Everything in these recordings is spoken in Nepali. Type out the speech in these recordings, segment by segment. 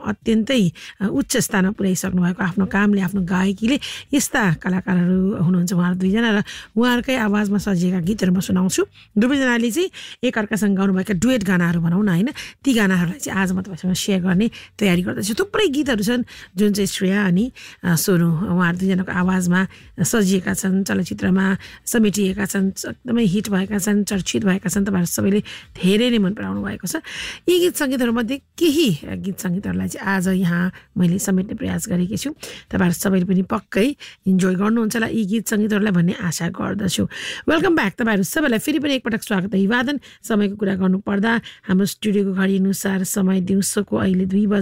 अत्यन्तै उच्च स्थानमा पुर्याइसक्नु भएको आफ्नो कामले आफ्नो गायकीले यस्ता कलाकारहरू हुनुहुन्छ उहाँहरू दुईजना र उहाँहरूकै आवाजमा सजिएका गीतहरू म सुनाउँछु दुवैजनाले चाहिँ एकअर्कासँग गाउनुभएका डुएट गानाहरू भनौँ न होइन ती गानाहरूलाई चाहिँ आज म तपाईँसँग सेयर गर्ने तयारी गर्दैछु थुप्रै गीतहरू छन् जुन चाहिँ श्रेया अनि सोनु उहाँहरू दुईजनाको आवाजमा सजिएका छन् चलचित्रमा समेटिएका छन् एकदमै हिट भएका छन् चर्चित भएका छन् तपाईँहरू सबैले धेरै नै मन पराउनु भएको छ यी गीत सङ्गीतहरूमध्ये केही गीत सङ्गीतहरूलाई चाहिँ आज यहाँ मैले समेट्ने प्रयास गरेकी छु तपाईँहरू सबैले पनि पक्कै इन्जोय गर्नुहुन्छ होला यी गीत सङ्गीतहरूलाई भन्ने आशा गर्दछु वेलकम ब्याक तपाईँहरू सबैलाई फेरि पनि एकपटक स्वागत अभिवादन समयको कुरा गर्नुपर्दा हाम्रो स्टुडियोको घडी अनुसार समय दिउँसोको अहिले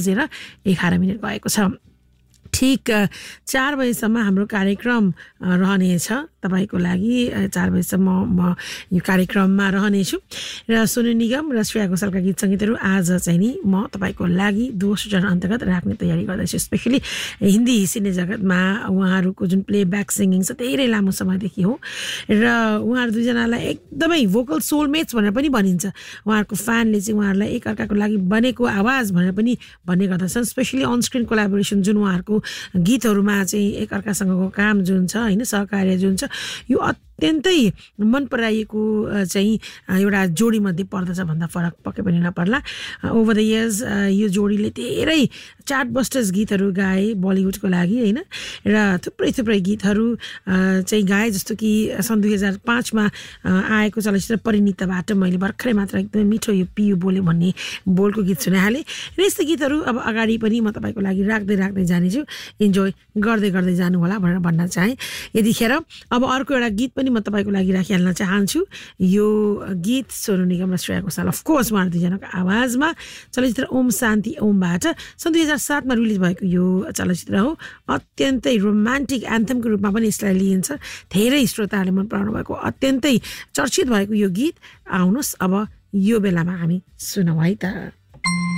2:11 गएको छ ठिक 4 बजेसम्म हाम्रो कार्यक्रम रहनेछ तपाईँको लागि 4 बजेसम्म म यो कार्यक्रममा रहनेछु र सोनु निगम र श्रेया घोषालका गीत सङ्गीतहरू आज चाहिँ नि म तपाईँको लागि दोस्रो चरण अन्तर्गत राख्ने तयारी गर्दैछु स्पेसली हिन्दी सिने जगतमा उहाँहरूको जुन प्लेब्याक सिङ्गिङ छ धेरै लामो समयदेखि हो र उहाँहरू दुईजनालाई एकदमै भोकल सोलमेट्स भनेर पनि भनिन्छ उहाँहरूको फ्यानले चाहिँ उहाँहरूलाई एकअर्काको लागि बनेको आवाज भनेर पनि भन्ने गर्दछन् स्पेसली अन स्क्रिन कोलाबोरेसन जुन उहाँहरूको गीतहरूमा चाहिँ एकअर्कासँगको काम जुन छ होइन सहकार्य जुन छ यो अत्यन्तै मन पराइएको चाहिँ एउटा जोडीमध्ये पर्दछ भन्दा फरक पक्कै पनि नपर्ला ओभर द इयर्स यो जोडीले धेरै चार्ट बस्टर्स गीतहरू गाए बलिउडको लागि होइन र थुप्रै थुप्रै गीतहरू चाहिँ गाए जस्तो कि सन् 2005मा आएको चलचित्र परिणीतबाट मैले भर्खरै मात्र एकदमै मिठो यो पियो बोले भन्ने बोलको गीत सुनाइहालेँ र यस्तो गीतहरू अब अगाडि पनि म तपाईँको लागि राख्दै जानेछु इन्जोय गर्दै जानु होला भनेर भन्न चाहेँ यतिखेर अब अर्को एउटा गीत पनि म तपाईँको लागि राखिहाल्न चाहन्छु यो गीत सोनु निगम र श्रेया घोषाल अफकोर्स उहाँहरू दुईजनाको आवाजमा चलचित्र ओम शान्ति ओमबाट सन् 2007मा रिलिज भएको यो चलचित्र हो अत्यन्तै रोमान्टिक एन्थमको रूपमा पनि यसलाई लिइन्छ धेरै श्रोताहरूले मन पराउनु भएको अत्यन्तै चर्चित भएको यो गीत आउनुहोस् अब यो बेलामा हामी सुनौँ है त